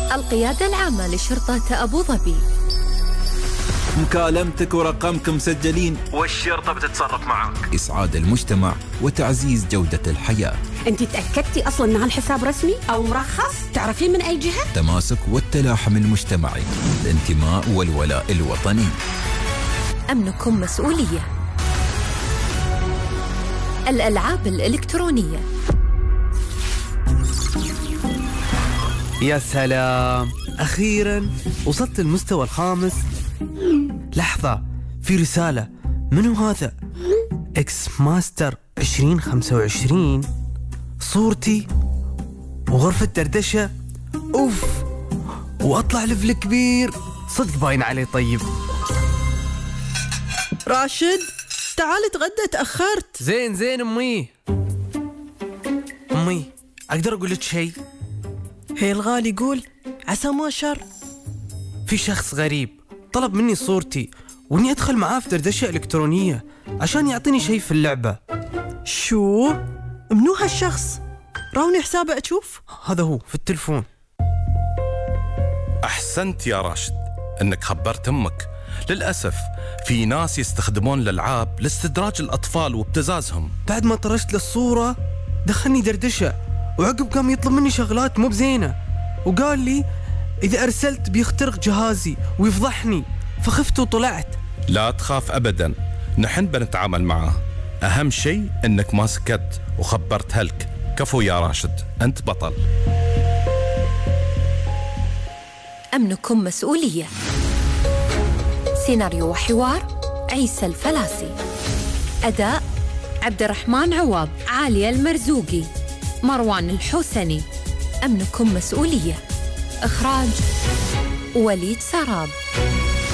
القيادة العامة لشرطة أبو ظبي. مكالمتك ورقمك مسجلين والشرطة بتتصرف معك. إسعاد المجتمع وتعزيز جودة الحياة. أنت تأكدتي أصلاً أن هالحساب رسمي أو مرخص؟ تعرفين من أي جهة؟ تماسك والتلاحم المجتمعي، الانتماء والولاء الوطني. أمنكم مسؤولية. الألعاب الإلكترونية. يا سلام، أخيراً وصلت المستوى الخامس. لحظة، في رسالة. منو هذا؟ إكس ماستر 2025. صورتي وغرفة دردشة. أوف، وأطلع ليفل كبير. صدق باين عليه. طيب راشد، تعال اتغدى، تأخرت. زين أمي أقدر أقول لك شيء؟ هي الغالي، قول، عسى ما شر. في شخص غريب طلب مني صورتي وإني أدخل معاه في دردشة إلكترونية عشان يعطيني شيء في اللعبة. شو؟ منو هالشخص؟ راوني حسابه أشوف. هذا هو في التلفون. أحسنت يا راشد أنك خبرت أمك. للأسف في ناس يستخدمون الألعاب لاستدراج الأطفال وابتزازهم. بعد ما طرشت للصورة دخلني دردشة، وعقب قام يطلب مني شغلات مو بزينة، وقال لي إذا أرسلت بيخترق جهازي ويفضحني، فخفت وطلعت. لا تخاف أبدا، نحن بنتعامل معه. أهم شيء أنك ما سكت وخبرت هلك. كفو يا راشد، أنت بطل. أمنكم مسؤولية. سيناريو وحوار عيسى الفلاسي. أداء عبد الرحمن عواب، عالية المرزوقي، مروان الحوسني. أمنكم مسؤولية. إخراج وليد سراب.